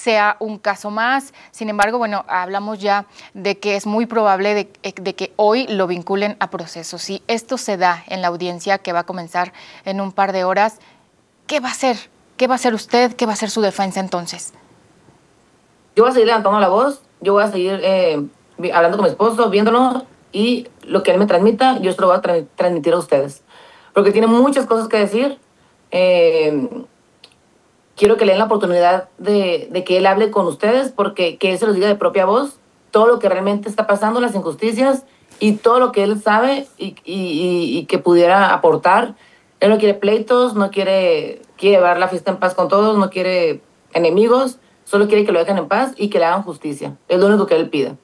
sea un caso más. Sin embargo, bueno, hablamos ya de que es muy probable de que hoy lo vinculen a proceso. Si esto se da en la audiencia que va a comenzar en un par de horas, ¿qué va a hacer? ¿Qué va a hacer usted? ¿Qué va a hacer su defensa entonces? Yo voy a seguir levantando la voz, yo voy a seguir hablando con mi esposo, viéndolo, y lo que él me transmita, yo se lo voy a transmitir a ustedes. Porque tiene muchas cosas que decir. Eh, Quiero que le den la oportunidad de que él hable con ustedes, porque que él se los diga de propia voz todo lo que realmente está pasando, las injusticias y todo lo que él sabe y que pudiera aportar. Él no quiere pleitos, no quiere llevar la fiesta en paz con todos, no quiere enemigos, solo quiere que lo dejen en paz y que le hagan justicia. Es lo único que él pide.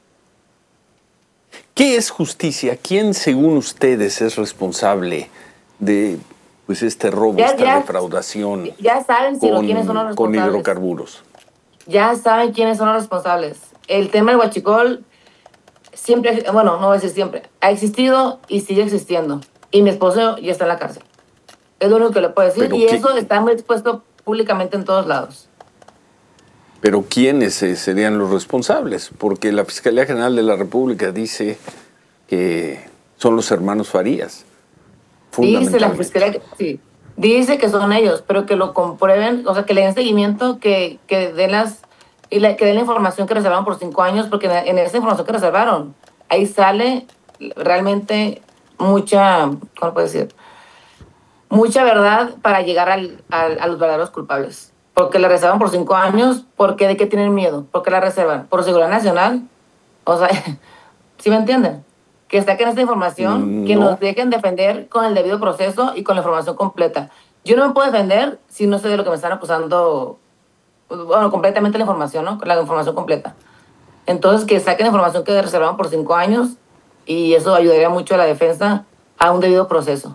¿Qué es justicia? ¿Quién, según ustedes, es responsable de pues este robo, esta defraudación ya saben quiénes son los responsables. Con hidrocarburos? Ya saben quiénes son los responsables. El tema del huachicol siempre, bueno, no voy a decir siempre, ha existido y sigue existiendo. Y mi esposo ya está en la cárcel. Es lo único que le puedo decir. Pero eso está muy expuesto públicamente en todos lados. Pero ¿quiénes serían los responsables? Porque la Fiscalía General de la República dice que son los hermanos Farías. Dice la Fiscalía, sí, dice que son ellos, pero que lo comprueben, o sea, que le den seguimiento, que den que den la información que reservaron por 5 años, porque en esa información que reservaron, ahí sale realmente mucha, ¿cómo puedo decir? Mucha verdad para llegar a los verdaderos culpables. Porque la reservan por 5 años, porque ¿de qué tienen miedo? ¿Por qué la reservan? ¿Por seguridad nacional? O sea, ¿sí me entienden? Que saquen esta información, que nos dejen defender con el debido proceso y con la información completa. Yo no me puedo defender si no sé de lo que me están acusando, bueno, completamente la información, ¿no? La información completa. Entonces, que saquen la información que reservaron por 5 años y eso ayudaría mucho a la defensa a un debido proceso.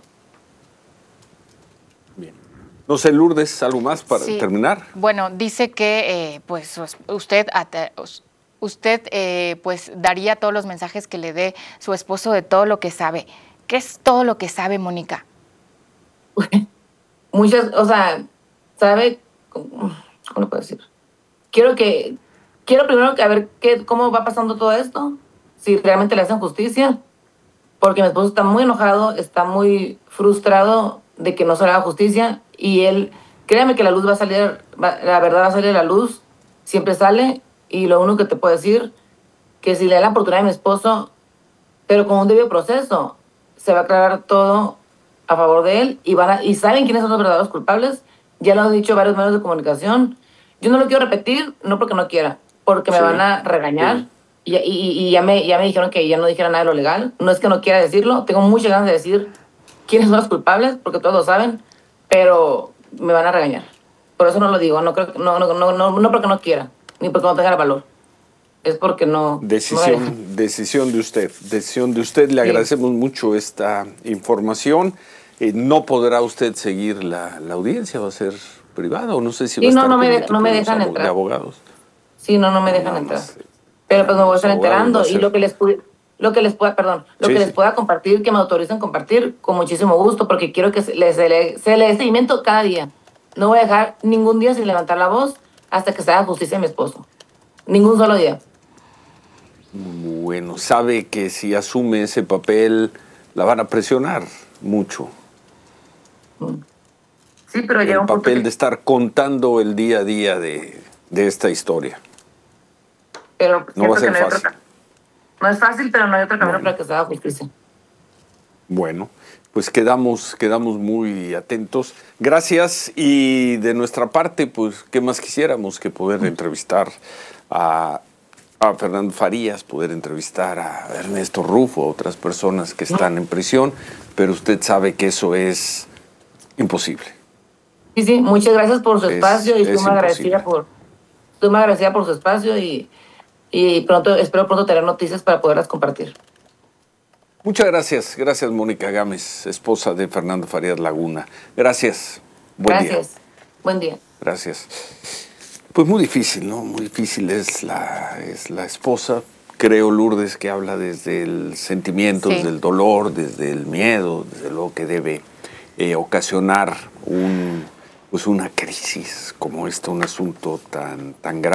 Bien. No sé, Lourdes, ¿algo más para terminar? Bueno, dice que pues usted pues daría todos los mensajes que le dé su esposo de todo lo que sabe. ¿Qué es todo lo que sabe, Mónica? Muchas, o sea, sabe, ¿cómo lo puedo decir? Quiero primero que a ver cómo va pasando todo esto, si realmente le hacen justicia, porque mi esposo está muy enojado, está muy frustrado de que no se le haga justicia, y él, créame que la luz va a salir, la verdad va a salir a la luz, siempre sale, y lo único que te puedo decir, que si le da la oportunidad a mi esposo, pero con un debido proceso, se va a aclarar todo a favor de él, y saben quiénes son los verdaderos culpables, ya lo han dicho varios medios de comunicación. Yo no lo quiero repetir, no porque no quiera, porque me van a regañar, y ya me dijeron que ya no dijera nada de lo legal. No es que no quiera decirlo, tengo muchas ganas de decir quiénes son los culpables, porque todos lo saben, pero me van a regañar. Por eso no lo digo, no porque no quiera, ni porque no tenga el valor. Es porque no... Decisión de usted. Le agradecemos mucho esta información. No podrá usted seguir la audiencia, va a ser privada, o no sé si va a estar no me dejan entrar. De abogados. Sí, no me dejan entrar. Pero pues me voy a estar enterando, y lo que les pueda compartir, que me autoricen compartir, con muchísimo gusto, porque quiero que se le dé seguimiento cada día. No voy a dejar ningún día sin levantar la voz hasta que se haga justicia a mi esposo. Ningún solo día. Bueno, sabe que si asume ese papel la van a presionar mucho. Sí, pero llega un punto. El papel de estar contando el día a día de esta historia. Pero no va a ser fácil. No es fácil, pero no hay otro camino para que se haga justicia. Bueno, pues quedamos muy atentos. Gracias, y de nuestra parte, pues, ¿qué más quisiéramos que poder entrevistar a Fernando Farías, poder entrevistar a Ernesto Rufo, a otras personas que están en prisión, pero usted sabe que eso es imposible. Sí, muchas gracias por su espacio, y estoy muy agradecida por su espacio, y espero pronto tener noticias para poderlas compartir. Muchas gracias. Gracias, Mónica Gámez, esposa de Fernando Farías Laguna. Gracias. Buen día. Buen día. Gracias. Pues muy difícil, ¿no? Muy difícil es la esposa. Creo, Lourdes, que habla desde el sentimiento, desde el dolor, desde el miedo, desde lo que debe ocasionar una crisis como esta, un asunto tan grave.